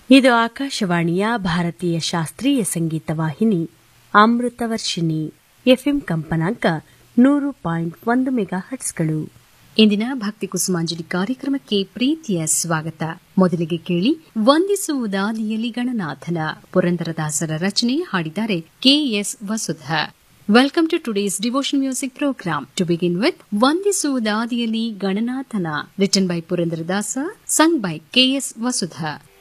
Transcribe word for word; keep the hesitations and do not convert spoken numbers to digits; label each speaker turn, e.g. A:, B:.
A: ಇದು ಆಕಾಶವಾಣಿಯ ಭಾರತೀಯ ಶಾಸ್ತ್ರೀಯ ಸಂಗೀತ ವಾಹಿನಿ ಅಮೃತವರ್ಷಿಣಿ ಎಫ್ಎಂ ಕಂಪನಾಂಕ ನೂರು ಪಾಯಿಂಟ್ ಒಂದು ಮೆಗಾ ಹರ್ಟ್ಸ್ಗಳು. ಇಂದಿನ ಭಕ್ತಿ ಕುಸುಮಾಂಜಲಿ ಕಾರ್ಯಕ್ರಮಕ್ಕೆ ಪ್ರೀತಿಯ ಸ್ವಾಗತ. ಮೊದಲಿಗೆ ಕೇಳಿ ವಂದಿಸುವುದಾದಿಯಲ್ಲಿ ಗಣನಾಥನ ಪುರಂದರದಾಸರ ರಚನೆ, ಹಾಡಿದ್ದಾರೆ KS Vasudha. Welcome to today's devotion music program. To begin with, ವಂದಿಸುವುದಾದಿಯಲ್ಲಿ ಗಣನಾಥನ, written by Purandaradasa, sung by K S Vasudha.